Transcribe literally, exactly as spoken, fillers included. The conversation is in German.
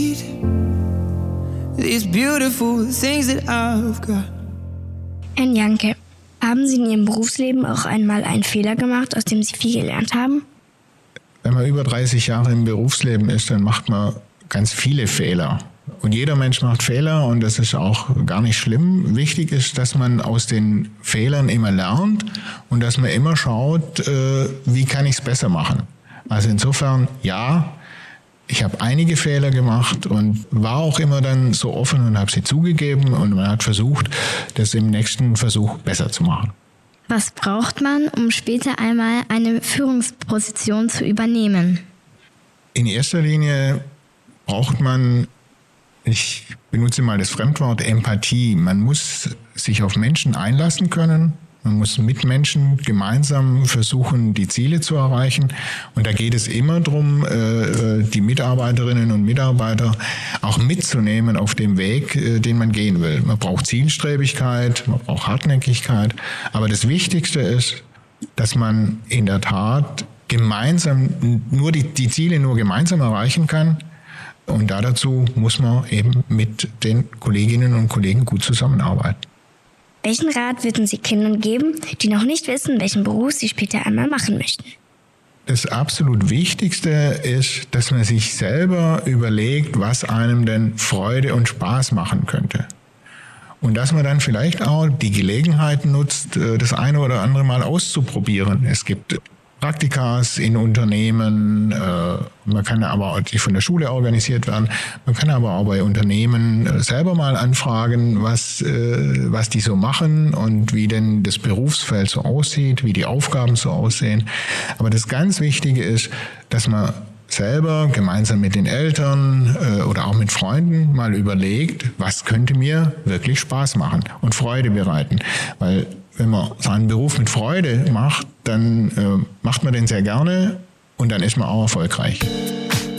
These beautiful things that I've got. Herr Janke, haben Sie in Ihrem Berufsleben auch einmal einen Fehler gemacht, aus dem Sie viel gelernt haben? Wenn man über dreißig Jahre im Berufsleben ist, dann macht man ganz viele Fehler. Und jeder Mensch macht Fehler und das ist auch gar nicht schlimm. Wichtig ist, dass man aus den Fehlern immer lernt und dass man immer schaut, äh, wie kann ich es besser machen. Also insofern, ja, ich habe einige Fehler gemacht und war auch immer dann so offen und habe sie zugegeben und man hat versucht, das im nächsten Versuch besser zu machen. Was braucht man, um später einmal eine Führungsposition zu übernehmen? In erster Linie braucht man, ich benutze mal das Fremdwort Empathie. Man muss sich auf Menschen einlassen können. Man muss mit Menschen gemeinsam versuchen, die Ziele zu erreichen. Und da geht es immer darum, die Mitarbeiterinnen und Mitarbeiter auch mitzunehmen auf dem Weg, den man gehen will. Man braucht Zielstrebigkeit, man braucht Hartnäckigkeit. Aber das Wichtigste ist, dass man in der Tat gemeinsam, nur die, die Ziele nur gemeinsam erreichen kann. Und da dazu muss man eben mit den Kolleginnen und Kollegen gut zusammenarbeiten. Welchen Rat würden Sie Kindern geben, die noch nicht wissen, welchen Beruf sie später einmal machen möchten? Das absolut Wichtigste ist, dass man sich selber überlegt, was einem denn Freude und Spaß machen könnte. Und dass man dann vielleicht auch die Gelegenheit nutzt, das eine oder andere mal auszuprobieren. Es gibt Praktikas in Unternehmen, man kann aber auch, die von der Schule organisiert werden, man kann aber auch bei Unternehmen selber mal anfragen, was, was die so machen und wie denn das Berufsfeld so aussieht, wie die Aufgaben so aussehen. Aber das ganz Wichtige ist, dass man selber gemeinsam mit den Eltern oder auch mit Freunden mal überlegt, was könnte mir wirklich Spaß machen und Freude bereiten. Weil wenn man seinen Beruf mit Freude macht, dann äh, macht man den sehr gerne und dann ist man auch erfolgreich.